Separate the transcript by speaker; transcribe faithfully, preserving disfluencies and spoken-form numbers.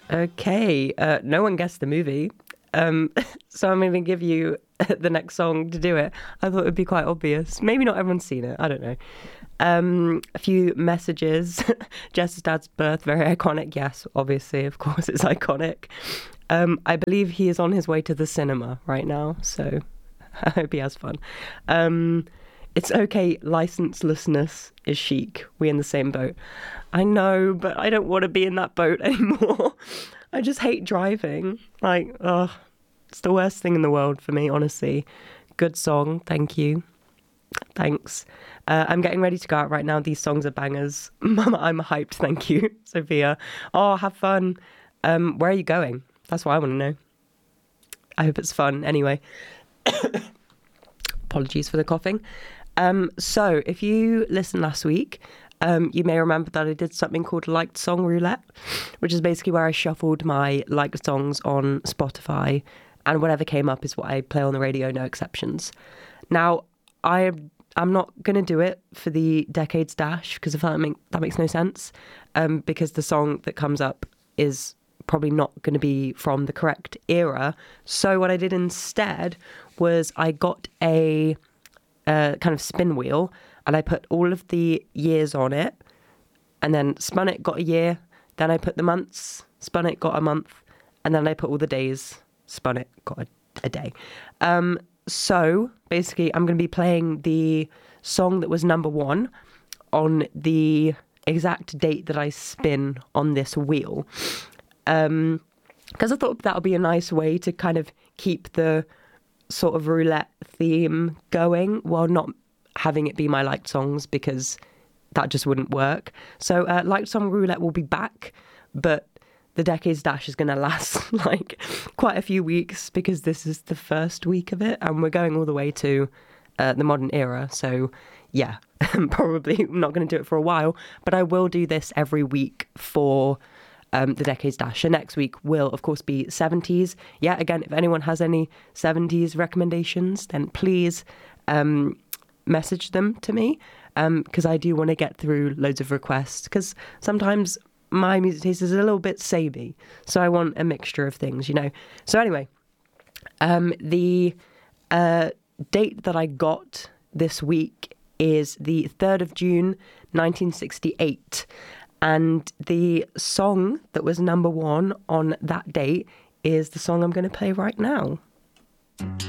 Speaker 1: Okay, uh, no one guessed the movie. Um, so I'm going to give you the next song to do it. I thought it would be quite obvious. Maybe not everyone's seen it. I don't know. Um, a few messages. Jess's dad's birth, very iconic. Yes, obviously, of course, it's iconic. Um, I believe he is on his way to the cinema right now, so I hope he has fun. Um, it's okay, licenselessness is chic. We're in the same boat. I know, but I don't want to be in that boat anymore. I just hate driving. Like, ugh, it's the worst thing in the world for me, honestly. Good song, thank you. Thanks. Uh, I'm getting ready to go out right now. These songs are bangers. Mama, I'm hyped, thank you, Sophia. Oh, have fun. Um, where are you going? That's what I want to know. I hope it's fun. Anyway. Apologies for the coughing. Um, so, if you listened last week, um, you may remember that I did something called Liked Song Roulette, which is basically where I shuffled my liked songs on Spotify, and whatever came up is what I play on the radio, no exceptions. Now, I, I'm not going to do it for the Decades Dash, because I feel like make, that makes no sense, um, because the song that comes up is probably not going to be from the correct era. So what I did instead was I got a... Uh, kind of spin wheel, and I put all of the years on it, and then spun it, got a year, then I put the months, spun it, got a month, and then I put all the days, spun it, got a, a day. Um, so basically I'm going to be playing the song that was number one on the exact date that I spin on this wheel, um, because I thought that would be a nice way to kind of keep the sort of roulette theme going while not having it be my liked songs, because that just wouldn't work. So uh, Liked Song Roulette will be back, but the Decades Dash is going to last like quite a few weeks, because this is the first week of it and we're going all the way to uh, the modern era. So yeah, probably not going to do it for a while, but I will do this every week for Um, the Decades Dash. And next week will, of course, be seventies. Yeah, again, if anyone has any seventies recommendations, then please um, message them to me, because um, I do want to get through loads of requests, because sometimes my music taste is a little bit samey, so I want a mixture of things, you know. So anyway, um, the uh, date that I got this week is the third of June, nineteen sixty-eight. And the song that was number one on that date is the song I'm going to play right now.